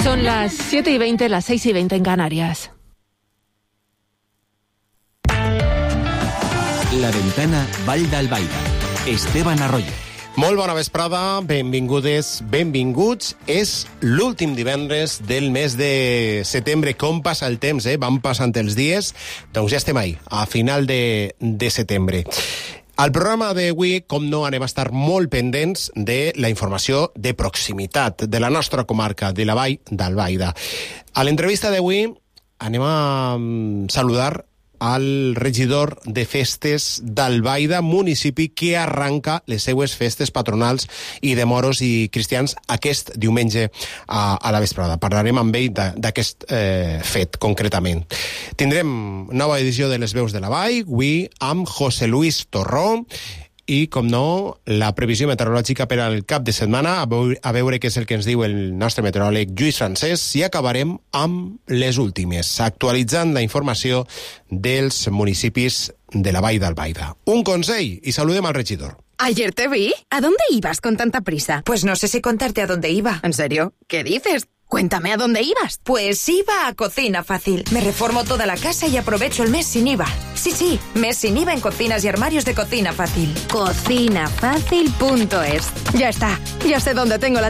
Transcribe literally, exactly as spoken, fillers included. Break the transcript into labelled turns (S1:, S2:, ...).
S1: Son las siete y veinte, las seis y veinte en Canarias.
S2: La Ventana, Vall d'Albaida. Esteban Arroyo.
S3: Molt bona vesprada, benvingudes, benvinguts. És l'últim divendres del mes de setembre. Com passa el temps, eh? Van passant els dies. Doncs ja estem ahí, a final de, de setembre. Al programa d'avui, com no, anem a estar molt pendents de la informació de proximitat de la nostra comarca, de la Vall d'Albaida. A l'entrevista d'avui anem a saludar al regidor de festes d'Albaida, municipi que arranca les seues festes patronals i de moros i cristians aquest diumenge a, a la vesprada. Parlarem amb ell d'aquest eh, fet, concretament. Tindrem nova edició de Les Veus de la Vall, avui amb José Luis Torró, i, com no, la previsió meteorològica per al cap de setmana, a veure, a veure què és el que ens diu el nostre meteoròleg Lluís Francesc, i acabarem amb les últimes, actualitzant la informació dels municipis de la Vall d'Albaida. Un consell, y saludem al regidor.
S4: Ayer te vi. ¿A dónde ibas con tanta prisa?
S5: Pues no sé si contarte a dónde iba.
S4: ¿En serio? ¿Qué dices? Cuéntame a dónde ibas.
S5: Pues iba a Cocina Fácil. Me reformo toda la casa y aprovecho el mes sin I V A. Sí, sí, mes sin I V A en cocinas y armarios de Cocina Fácil.
S4: Cocina Fácil punto es. Ya está. Ya sé dónde tengo la